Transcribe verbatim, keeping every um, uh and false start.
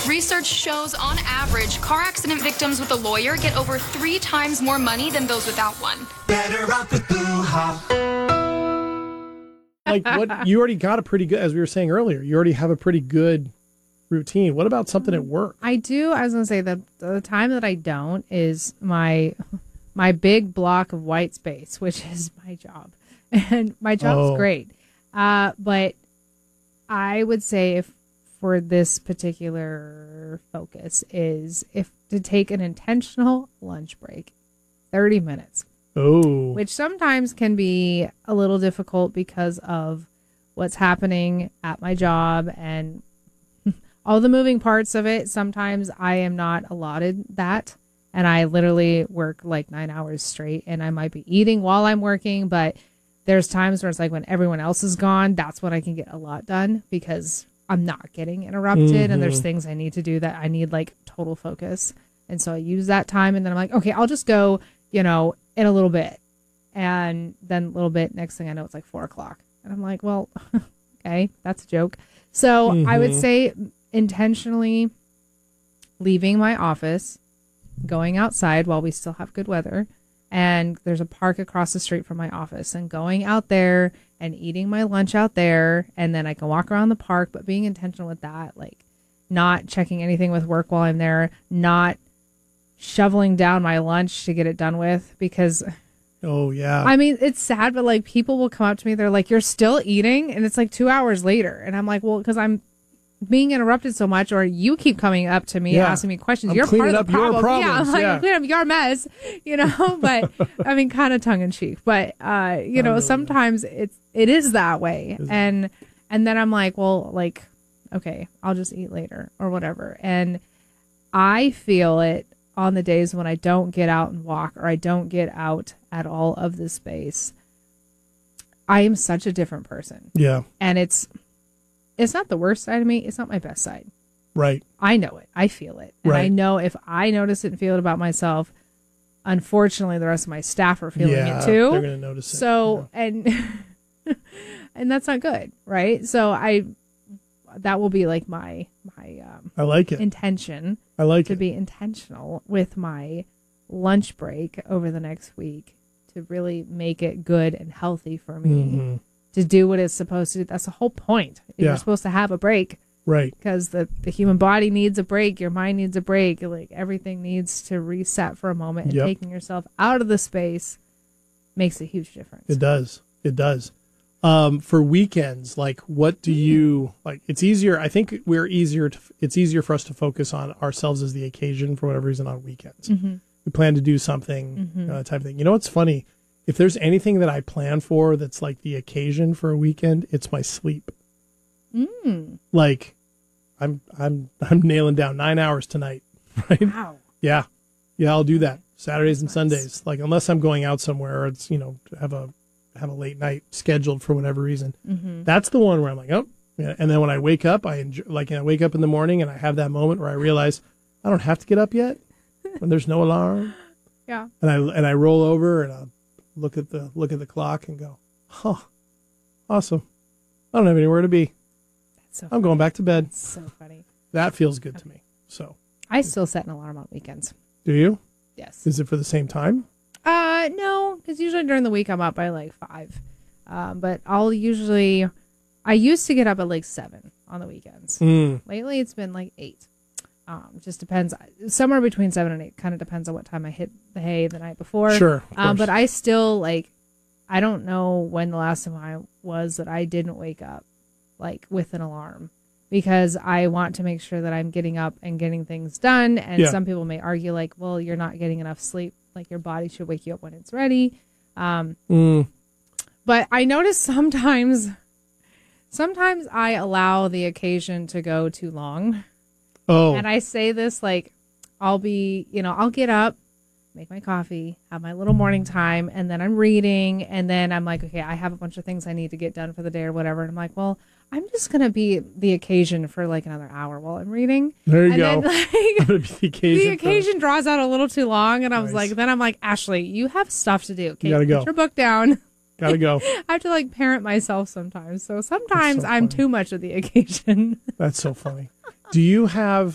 Research shows, on average, car accident victims with a lawyer get over three times more money than those without one. Better off with Boo-ha. Like what you already got a pretty good, as we were saying earlier, you already have a pretty good routine. What about something at work? I do. I was going to say that the time that I don't is my my big block of white space, which is my job. And my job's Oh. great. Uh, but I would say if for this particular focus is if to take an intentional lunch break, thirty minutes. Oh. Which sometimes can be a little difficult because of what's happening at my job and all the moving parts of it. Sometimes I am not allotted that, and I literally work like nine hours straight, and I might be eating while I'm working, but there's times where it's like when everyone else is gone, that's when I can get a lot done because I'm not getting interrupted, Mm-hmm. and there's things I need to do that I need like total focus. And so I use that time, and then I'm like, okay, I'll just go, you know, in a little bit. And then a little bit, next thing I know, it's like four o'clock. And I'm like, well, okay, that's a joke. So Mm-hmm. I would say intentionally leaving my office, going outside while we still have good weather. And there's a park across the street from my office, and going out there and eating my lunch out there. And then I can walk around the park, but being intentional with that, like not checking anything with work while I'm there, not shoveling down my lunch to get it done with, because Oh, yeah. I mean, it's sad, but like people will come up to me, they're like, you're still eating? And it's like two hours later. And I'm like, well, because I'm being interrupted so much, or you keep coming up to me Yeah. asking me questions. I'm you're part cleaning of the up your problem. Yeah, I'm problems, like, yeah. I'm cleaning up your mess, you know, but I mean, kind of tongue in cheek, but, uh, you know, know sometimes it's, it is that way. Is it? And, and then I'm like, well, like, okay, I'll just eat later or whatever. And I feel it on the days when I don't get out and walk, or I don't get out at all of the space. I am such a different person. Yeah. And it's it's not the worst side of me. It's not my best side. Right. I know it. I feel it. And I Right. know if I notice it and feel it about myself, unfortunately, the rest of my staff are feeling yeah, it too. They're going to notice it. So, and and that's not good, right? So I, that will be like my, my um, I like it. intention I like to it. be intentional with my lunch break over the next week to really make it good and healthy for me. Mhm. To do what it's supposed to do. That's the whole point. Yeah. You're supposed to have a break Right. because the, the human body needs a break. Your mind needs a break. Like everything needs to reset for a moment. And Yep. taking yourself out of the space makes a huge difference. It does. It does. Um, for weekends, like what do you like? It's easier. I think we're easier to, it's easier for us to focus on ourselves as the occasion for whatever reason on weekends. Mm-hmm. We plan to do something, Mhm. uh, type of thing. You know, what's funny? If there's anything that I plan for that's like the occasion for a weekend, it's my sleep. Mm. Like I'm, I'm, I'm nailing down nine hours tonight. Right. Wow. Yeah. Yeah. I'll do that Saturdays and Nice. Sundays. Like unless I'm going out somewhere or it's, you know, to have a, have a late night scheduled for whatever reason. Mm-hmm. That's the one where I'm like, oh, yeah. And then when I wake up, I enjoy, like, I wake up in the morning and I have that moment where I realize I don't have to get up yet when there's no alarm. Yeah. And I, and I roll over and I look at the, look at the clock and go, huh, awesome. I don't have anywhere to be. That's so I'm going back to bed. That's so funny. That feels good to me. So I still set an alarm on weekends. do you? Yes. Is it for the same time? Uh, no, because usually during the week I'm up by like five. Um, but I'll usually, I used to get up at like seven on the weekends. Mm. Lately it's been like eight. Um, just depends. Somewhere between seven and eight. Kind of depends on what time I hit the hay the night before. Sure. of Um, course. but I still like, I don't know when the last time I was that I didn't wake up like with an alarm, because I want to make sure that I'm getting up and getting things done. And Yeah. some people may argue like, well, you're not getting enough sleep. Like your body should wake you up when it's ready. Um, Mm. but I notice sometimes, sometimes I allow the occasion to go too long. Oh, And I say this like, I'll be, you know, I'll get up, make my coffee, have my little morning time, and then I'm reading, and then I'm like, okay, I have a bunch of things I need to get done for the day or whatever. And I'm like, well, I'm just going to be the occasion for like another hour while I'm reading. there you and go. then like, I'm gonna be the occasion. the for- occasion draws out a little too long, and I was Nice. like, then I'm like, Ashley, you have stuff to do. Okay, You gotta put go. your book down. Gotta go. I have to like parent myself sometimes. So sometimes so I'm funny. too much of the occasion. That's so funny. Do you have